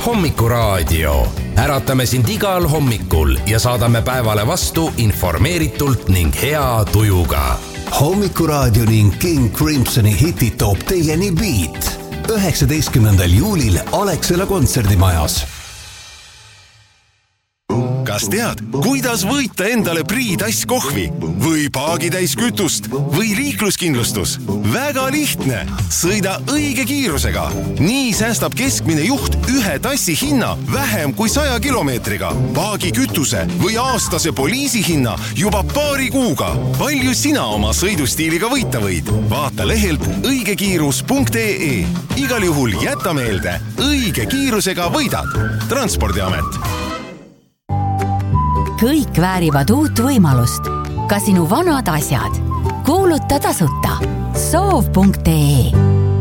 Hommikuraadio. Äratame sind igal hommikul ja saadame päevale vastu informeeritult ning hea tujuga. Hommikuraadio ning King Crimsoni hitid toob teieni Beat 19. juulil Alexela kontserdimajas. Kas tead, kuidas võita endale Priidass kohvi või paagitäis kütust või liikluskindlustus? Väga lihtne! Sõida õige kiirusega. Nii säästab keskmine juht ühe tassi hinna vähem kui 100 kilomeetriga. Paagi kütuse või aastase poliisi hinna juba paari kuuga. Palju sina oma sõidustiiliga võita võid? Vaata lehelt õigekiirus.ee. Igal juhul jäta meelde, õige kiirusega võidad. Transpordiamet. Kõik väärivad uut võimalust. Ka sinu vanad asjad. Kuuluta tasuta. Soov.ee.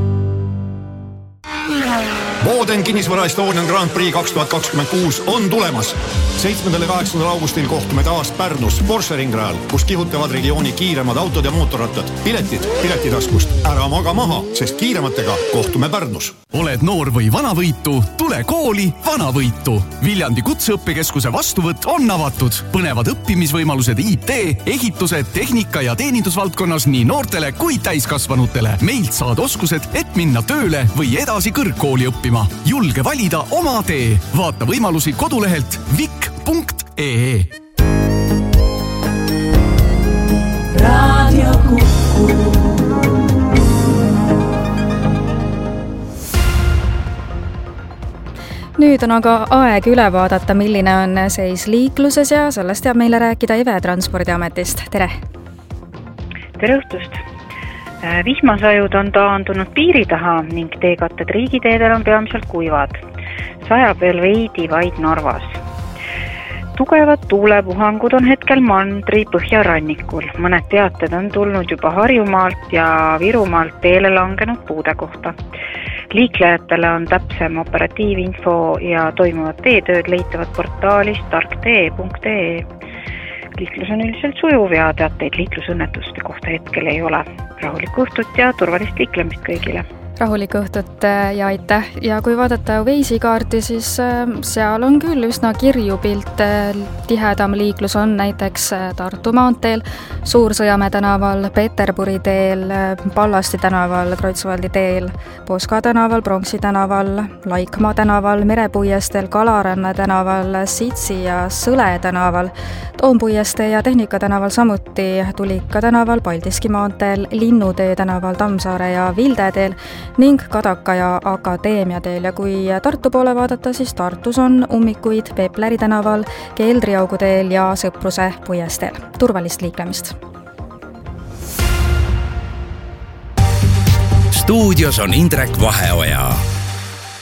Boden kinnisvara Estonian Grand Prix 2026 on tulemas. 7. ja 8. augustil kohtume taas Pärnus Porsche ringrajal, kus kihutavad regiooni kiiremad autod ja mootorrattad. Piletid Piletitaskust. Ära maga maha, sest kiirematega kohtume Pärnus. Oled noor või vanavõitu? Tule kooli Vanavõitu. Viljandi kutseõppekeskuse vastuvõtt on avatud. Põnevad õppimisvõimalused IT, ehitused, tehnika ja teenindusvaldkonnas nii noortele kui täiskasvanutele. Meilt saad oskused, et minna tööle või edasi kõrgkooli õppima. Julge valida oma tee. Vaata võimalusi kodulehelt vik.ee. Radio Kuku. Nüüd on aga aeg üle vaadata, milline on seis liikluses ja sellest teab meile rääkida Eve Transpordiametist. Tere! Tere õhtust! Vihmasajud on taandunud piiri taha ning teekatted riigiteedel on peamiselt kuivad. Sajab veel veidi vaid Narvas. Tugevad tuulepuhangud on hetkel mandri põhjarannikul. Mõned teated on tulnud juba Harjumaalt ja Virumaalt teele langenud puude kohta. Liiklejatele on täpsem operatiivinfo ja toimuvad teetööd leitavad portaalis tarktee.ee. Liiklus on üldiselt sujuv ja teateid liiklusõnnetuste kohta hetkel ei ole. Rahulikku õhtut ja turvalist liiklemist kõigile. Rahulikku õhtut ja aitäh. Ja kui vaadata Waze'i kaarti, siis seal on küll üsna kirju pilt. Tihedam liiklus on näiteks Tartu maanteel, Suur-Sõjamäe tänaval, Peterburi teel, Pallasti tänaval, Kreutzwaldi teel, Poska tänaval, Pronksi tänaval, Laikmaa tänaval, Merepuiesteel, Kalaranna tänaval, Sitsi ja Sõle tänaval, Toompuieste ja Tehnika tänaval samuti, Tulika tänaval, Paldiski maanteel, Linnutee tänaval, Tammsaare ja Vilde teel ning Kadaka ja Akadeemia teel. Ja kui Tartu poole vaadata, siis Tartus on ummikuid Pepleri tänaval, Keldriaugu teel ja Sõpruse puiesteel. Turvalist liiklemist. Stuudios on Indrek Vaheoja.